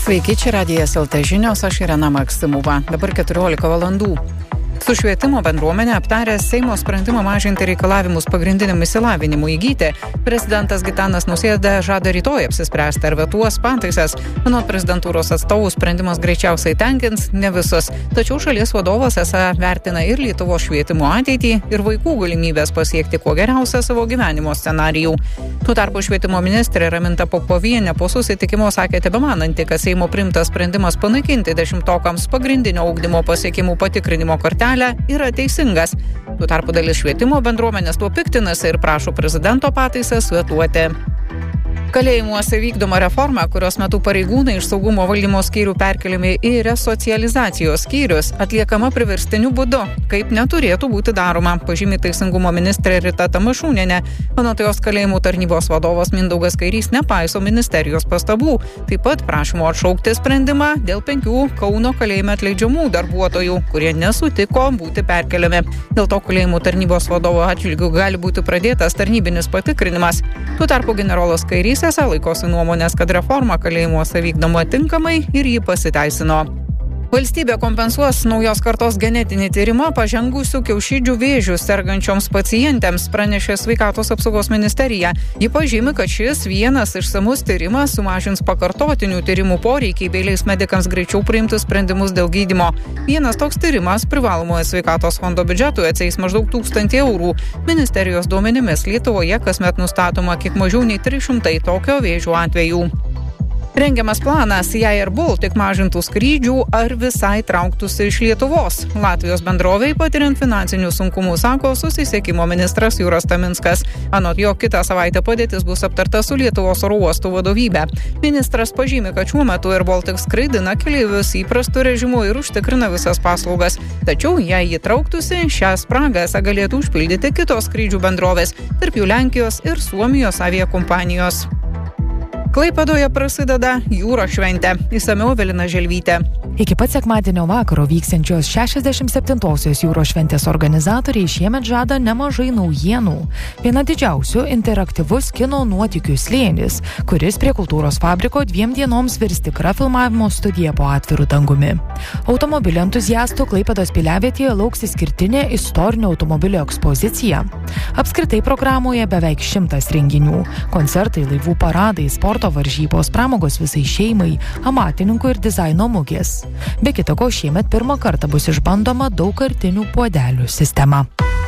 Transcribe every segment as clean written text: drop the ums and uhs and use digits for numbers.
Sveiki, čia Radijas LT žinios, aš Irena Maksimova. Dabar 14 valandų. Su švietimo bendruomenė aptaręs Seimo sprendimą mažinti reikalavimus pagrindiniam išsilavinimui įgyti, prezidentas Gitanas Nausėda žada rytoj apsispręsti ar vetuos pataisas. Anot prezidentūros atstovų sprendimas greičiausiai tenkins ne visus, tačiau šalies vadovas esą vertina ir Lietuvos švietimo ateitį, ir vaikų galimybės pasiekti kuo geriausią savo gyvenimo scenarijų. Tuo tarpu švietimo ministrė Raminta Popovienė po susitikimo sakė tebemananti, kad Seimo priimtas sprendimas panaikinti 10-okams pagrindinio ugdymo pasiekimų patikrinimo kortelę yra teisingas. Tuo tarpu dalis švietimo bendruomenės tuo piktinasi ir prašo prezidento pataisas vetuoti. Kalėjimuose vykdoma reforma, kurios metu pareigūnai iš saugumo valdymo skyrių perkeliami į resocializacijos skyrius, atliekama priverstiniu būdu, kaip neturėtų būti daroma, pažymi teisingumo ministrė Rita Tamašūnienė. Anot jos kalėjimų tarnybos vadovas Mindaugas Kairys nepaiso ministerijos pastabų. Taip pat prašymo atšaukti sprendimą dėl 5 Kauno kalėjime atleidžiamų darbuotojų, kurie nesutiko būti perkeliami. Dėl to kalėjimų tarnybos vadovo atžvilgiu gali būti pradėtas tarnybinis patikrinimas. Tuo tarpu generolas Kairys esą laikosi nuomonės, kad reforma kalėjimuose vykdoma tinkamai ir jį pasiteisino. Valstybė kompensuos naujos kartos genetinį tyrimą pažengusių kiaušidžių vėžių sergančioms pacientėms, pranešė Sveikatos apsaugos ministerija. Ji pažymi, kad šis vienas išsamus tyrimas sumažins pakartotinių tyrimų poreikį bei leis medikams greičiau priimti sprendimus dėl gydymo. Vienas toks tyrimas privalomojo Sveikatos fondo biudžetui atsieis maždaug 1000 eurų. Ministerijos duomenimis Lietuvoje kasmet nustatoma kiek mažiau nei 300 tokio vėžio atvejų. Rengiamas planas, jei Air Baltic mažintų skrydžių ar visai trauktųsi iš Lietuvos. Latvijos bendrovei patiriant finansinių sunkumų, sako susisiekimo ministras Jūras Taminskas. Anot jo, kitą savaitę padėtis bus aptarta su Lietuvos oro uostų vadovybe. Ministras pažymi, kad šiuo metu Air Baltic skraidina keleivius įprastu režimu ir užtikrina visas paslaugas. Tačiau, jei jį trauktųsi, šią spragą galėtų užpildyti kitos skrydžių bendrovės, tarp jų Lenkijos ir Suomijos aviakompanijos. Klaipėdoje prasideda jūros šventė. Išsamiau Evelina Želvytė. Iki pat sekmadienio vakaro vyksiančios 67-osios jūros šventės organizatoriai šiemet žada nemažai naujienų. Viena didžiausių - interaktyvus kino nuotykių slėnis, kuris prie kultūros fabriko 2 dienoms virs tikra filmavimo studija po atviru dangumi. Automobilių entuziastų Klaipėdos piliavietėje lauks išskirtinė istorinio automobilio ekspozicija. Apskritai programoje beveik 100 renginių. Koncertai, laivų paradai, sporto varžybos, pramogos visai šeimai, amatininkų ir dizaino mugės. Be kita ko, šiemet pirmą kartą bus išbandoma daugkartinių puodelių sistema.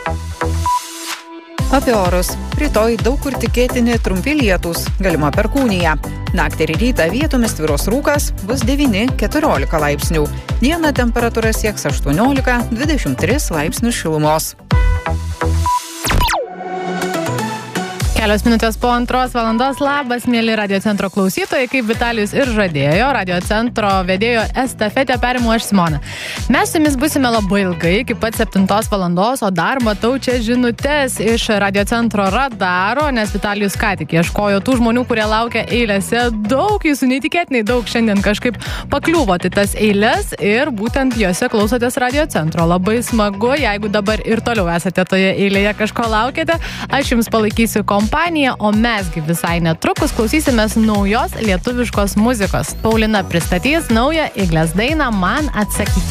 Apie orus. Rytoj daug kur tikėtini trumpi lietūs, galima perkūnija. Naktį ir rytą vietomis tvyros rūkas, bus 9-14 laipsnių. Dieną temperatūra sieks 18-23 laipsnių šilumos. Kelios minutės po 2 valandos. Labas, mėly Radio Centro klausytojai, kaip Vitalijus ir žadėjo, Radio Centro vedėjo estafetę perimu aš Simona. Mes su jumis būsime labai ilgai, iki pat 7 valandos, o dar matau čia žinutės iš Radio Centro radaro, nes Vitalijus ką tik ieškojo tų žmonių, kurie laukia eilėse. Daug jūsų, neįtikėtinai daug šiandien kažkaip pakliuvote tas eilės ir būtent juose klausotės Radio Centro. Labai smagu, jeigu dabar ir toliau esate toje eilėje, kažko laukiate, aš jums palaikysiu kompaniją, o mesgi visai netrukus klausysimės naujos lietuviškos muzikos. Paulina pristatys naują Iglės dainą Man atsakyti.